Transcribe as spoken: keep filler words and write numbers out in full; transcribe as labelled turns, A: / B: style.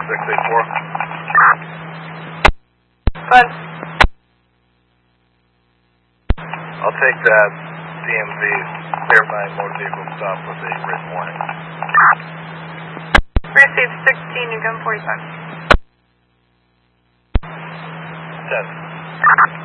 A: six eight four.
B: Fun.
A: I'll take that D M V verifying motor vehicle stop with a written warning.
B: Received sixteen, you gun forty-five.
A: ten.